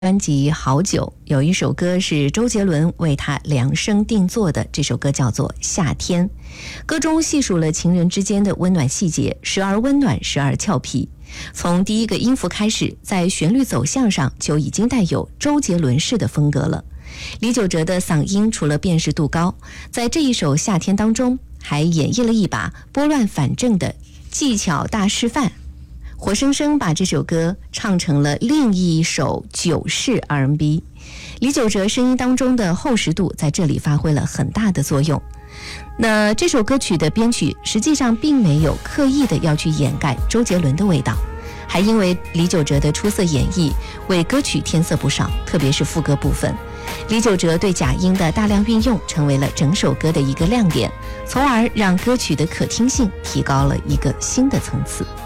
专辑《好久》有一首歌是周杰伦为他量身定做的，这首歌叫做《夏天》。歌中细数了情人之间的温暖细节，时而温暖，时而俏皮。从第一个音符开始，在旋律走向上就已经带有周杰伦式的风格了。李玖哲的嗓音除了辨识度高，在这一首《夏天》当中还演绎了一把拨乱反正的技巧大示范，活生生把这首歌唱成了另一首九式 R&B。 李玖哲声音当中的厚实度在这里发挥了很大的作用。那这首歌曲的编曲实际上并没有刻意的要去掩盖周杰伦的味道，还因为李玖哲的出色演绎为歌曲添色不少，特别是副歌部分，李玖哲对假音的大量运用成为了整首歌的一个亮点，从而让歌曲的可听性提高了一个新的层次。